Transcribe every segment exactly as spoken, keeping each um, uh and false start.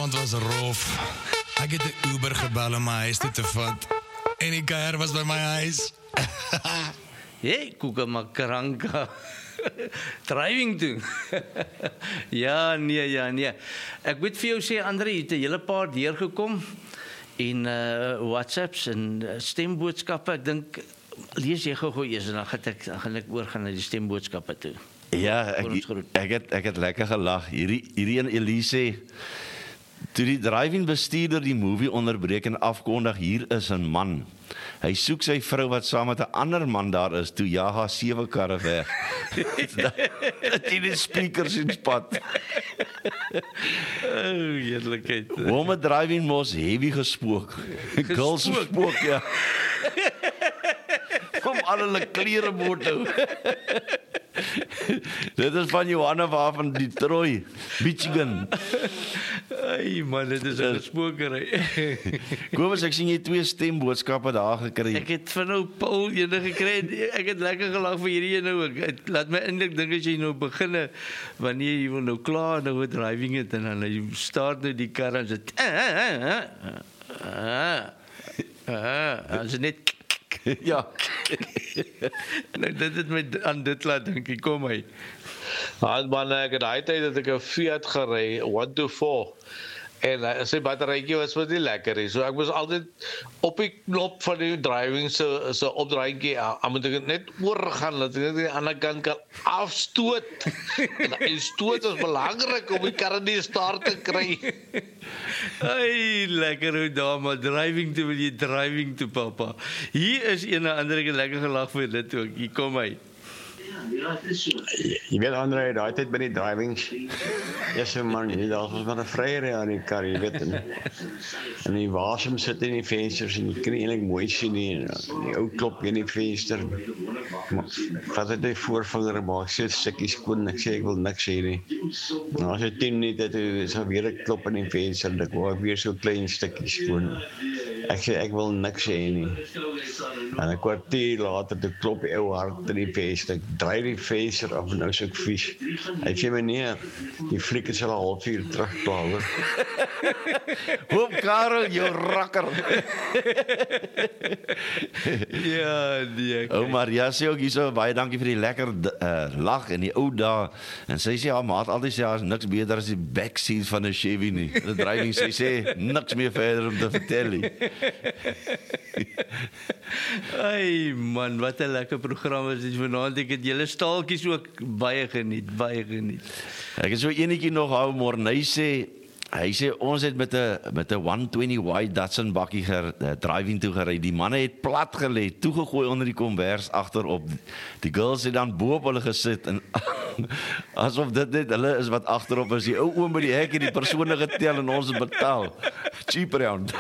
aand was rof. Ek het 'n Uber gebel om my huis toe te vat. En die kuier was by my huis. Hey, koeka makranka. Driving toe. Ja, nee, ja, nee. Ek moet vir jou sê, André, jy het 'n hele paar deurgekom. En uh, WhatsApps en uh, stemboodskappe. Ek dink, lees jy gou-gou eers en dan gaan ek, dan gaan ek oorgaan na die stemboodskappe toe. Ja, ek, ek, het, ek het lekker gelag. Hierdie, hierdie en Elise, toe die driving bestuurder die movie onderbreek en afkondig, hier is 'n man. Hy soek sy vrou wat saam met 'n ander man daar is, toe jaag haar sewe karre weg. Dat jy die speakers in spat. Oh, heerlikheid. Home driving mos heavy gespook. Girls gespook, ja. Kom al hulle klere moto. Dit is van Johanna waar van Detroit, Michigan. Ai man, dit is 'n spookery. Kobus, ek sien jy twee stemboodskappe daar gekry. Ek het van nou Paul ene gekry. Ek het lekker gelag vir hierdie een nou. Ek laat my eintlik dink as jy nou beginne wanneer jy wil nou klaar nou met driving het en dan jy start nou die kar en dit as net ja. Nou dit het my aan dit laat dink. Kom hy. Ja, man, ek het daai tyd dat ek 'n Fiat gery, one two four. En uh, sy batterytjie was wat nie lekker is. So ek was altyd op die knop van die driving so so opdraaitjie. Dan moet ek net oorgaan dat ek net aan die ander kant kan afstoot. En die stoot is belangrik om die kar in die start te kry. Ai, lekker hoe daar maar driving toe wil jy driving toe papa. Hier is een ander ek het lekker gelag vir dit ook. Hier kom hy. Jy weet André, daai tyd by die driving. Yes man, jy daar was maar 'n vryer aan die kar, jy weet. En, en die wasem sit in die vensters en jy kan nie eintlik mooi sien nie. En die ou klop in die venster. Vat dit die voorvinger maar sit stukkie skoon. Ek sê ek wil niks sê nie. Nou as jy tien minute toe is weer 'n klop in die venster, dan wou ek weer so klein stukkie skoon. Ek sê ek wil niks sê nie. En 'n kwartier later toe klop die ou hard in die venster. Ek draai die venster af en nou is ek vies. Hy sê meneer, die fliek is al 'n halfuur terug klaar hoor. Hoop Karel, jou rakker. Ja, nee. Ou Maria sê ook hierso baie dankie vir die lekker uh, lag en die ou dae. En sy sê haar maat altyd sê haar is niks beter as die backseat van 'n Chevy nie. Die driving sy sê niks meer verder om te vertel nie. Ai man, wat 'n lekker program is dit vanaand. Ek het julle staaltjies ook baie geniet, baie geniet. Ek het so enetjie nog hou Morney sê, hy sê ons het met 'n met 'n one twenty Y Datsun bakkie ger, uh, driving toe gery. Die manne het plat gelê, toegegooi onder die kombers agterop. Die girls het dan bo op hulle gesit en asof dit net hulle is wat agterop is. Die ou oom by die hek het die persone getel en ons het betaal. Cheap round.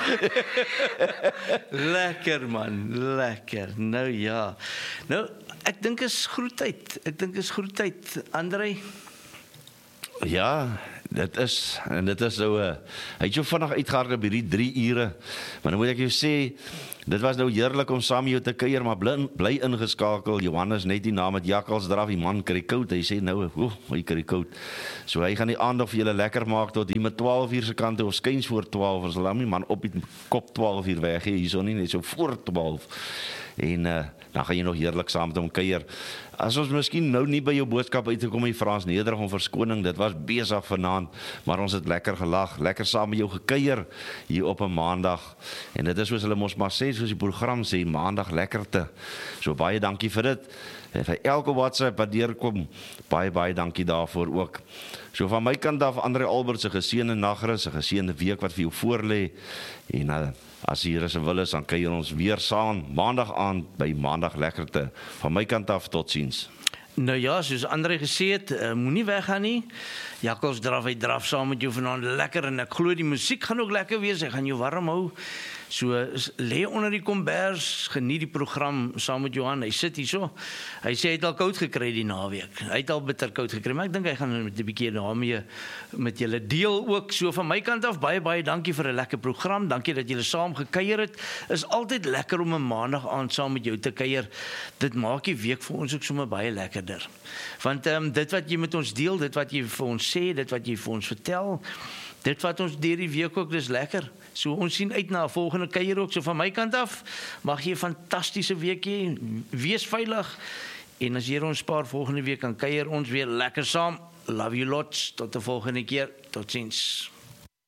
Lekker man, lekker. Nou ja. Nou, ek dink is groetheid. Ek dink is groetheid. André. Ja, dit is en dit is so 'n uh, hy het so vinnig uitgehardloop hierdie drie ure. Maar nou moet ek jou sê, dit was nou heerlik om saam met jou te kuier, maar bly, bly ingeskakel. Johannes net die naam met jakkals draf, die man kry koud. Hy sê nou, o, hy kry koud. So hy gaan die aandag vir julle lekker maak tot hier met twaalf uur se kant of skuins voor twaalf. Ons laat my man op die kop twaalf uur weg hier, hierso nie net so voor twaalf. En uh, dan gaan jy nog heerlik saam met hom kuier. As ons miskien nou nie by jou boodskap uitgekom het, Frans, nederig om verskoning, dit was besig vanaand, maar ons het lekker gelag, lekker saam met jou gekuier hier op 'n maandag. En dit is soos hulle mos maar sê, soos die program sê, maandag lekkerte. So baie dankie vir dit. En vir elke WhatsApp wat deurkom, baie baie dankie daarvoor ook. So van my kant af, André Albert se geseënde nagrus, 'n geseënde week wat vir jou voorlê. En uh, as hier is 'n wil is, dan kuier ons weer saam maandag aand by Maandag Lekkerte. Van my kant af, totsiens. Nou ja, soos André gesê het, uh, moenie weggaan nie. Jakkals draf, hy draf saam met jou vanaand lekker en ek glo die musiek gaan ook lekker wees. Hy gaan jou warm hou. So lê onder die kombers, geniet die program saam met Johan. Hy sit hier so. Hy sê hy het al koud gekry die naweek. Hy het al bitter koud gekry, maar ek dink hy gaan met 'n bietjie daarmee met julle deel ook. So van my kant af baie baie dankie vir 'n lekker program. Dankie dat julle saam gekuier het. Is altyd lekker om 'n maandag aand saam met jou te kuier. Dit maak die week vir ons ook sommer baie lekkerder. Want ehm um, dit wat jy met ons deel, dit wat jy vir ons sê, dit wat jy vir ons vertel, dit vat ons deur die week ook, dis lekker. So ons sien uit na 'n volgende kuier ook. So van my kant af, mag jy 'n fantastiese week hê. Wees veilig. En as jy ons spaar volgende week kan kuier ons weer lekker saam. Love you lots. Tot die volgende keer. Totsiens.